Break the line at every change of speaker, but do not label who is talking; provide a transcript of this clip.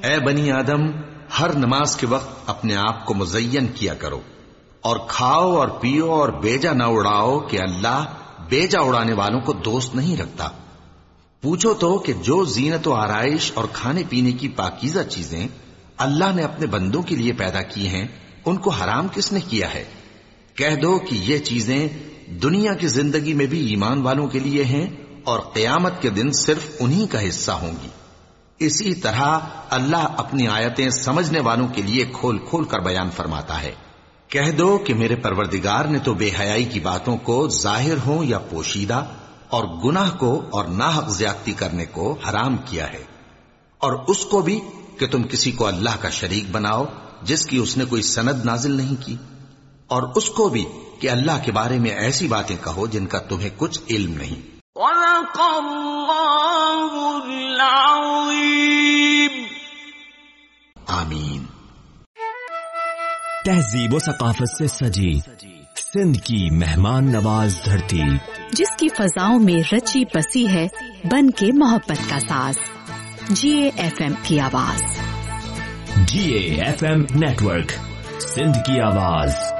اے بنی آدم، ہر نماز کے وقت اپنے آپ کو مزین کیا کرو، اور کھاؤ اور پیو اور بیجا نہ اڑاؤ کہ اللہ بیجا اڑانے والوں کو دوست نہیں رکھتا۔ پوچھو تو کہ جو زینت و آرائش اور کھانے پینے کی پاکیزہ چیزیں اللہ نے اپنے بندوں کے لیے پیدا کی ہیں، ان کو حرام کس نے کیا ہے؟ کہہ دو کہ یہ چیزیں دنیا کی زندگی میں بھی ایمان والوں کے لیے ہیں اور قیامت کے دن صرف انہی کا حصہ ہوں گی۔ اسی طرح اللہ اپنی آیتیں سمجھنے والوں کے لیے کھول کھول کر بیان فرماتا ہے۔ کہہ دو کہ میرے پروردگار نے تو بے حیائی کی باتوں کو ظاہر ہوں یا پوشیدہ، اور گناہ کو اور ناحق زیادتی کرنے کو حرام کیا ہے، اور اس کو بھی کہ تم کسی کو اللہ کا شریک بناؤ جس کی اس نے کوئی سند نازل نہیں کی، اور اس کو بھی کہ اللہ کے بارے میں ایسی باتیں کہو جن کا تمہیں کچھ علم نہیں۔
صدق اللہ العظیم۔
آمین۔
تہذیب و ثقافت سے سجی سندھ کی مہمان نواز دھرتی،
جس کی فضاؤں میں رچی بسی ہے بن کے محبت کا ساز، GAFM کی آواز،
GAFM نیٹورک، سندھ کی آواز۔